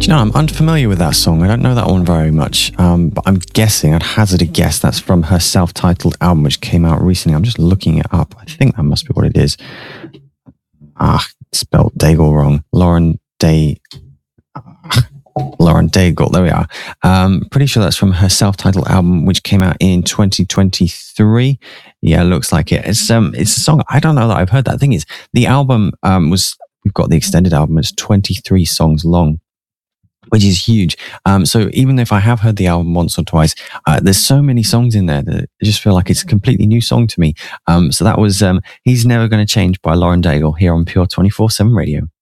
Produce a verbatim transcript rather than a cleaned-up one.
Do you know, I'm unfamiliar with that song. I don't know that one very much, um, but I'm guessing, I'd hazard a guess, that's from her self-titled album, which came out recently. I'm just looking it up. I think that must be what it is. Ah, spelled Daigle wrong. Lauren Day... Lauren Daigle, there we are. Um, pretty sure that's from her self-titled album, which came out in twenty twenty-three. Yeah, looks like it. It's um, it's a song. I don't know that I've heard that. The thing is, the album um was, we've got the extended album, it's twenty-three songs long, which is huge. Um, so even if I have heard the album once or twice, uh, there's so many songs in there that I just feel like it's a completely new song to me. Um, so that was um, He's Never Gonna Change by Lauren Daigle here on Pure twenty-four seven Radio.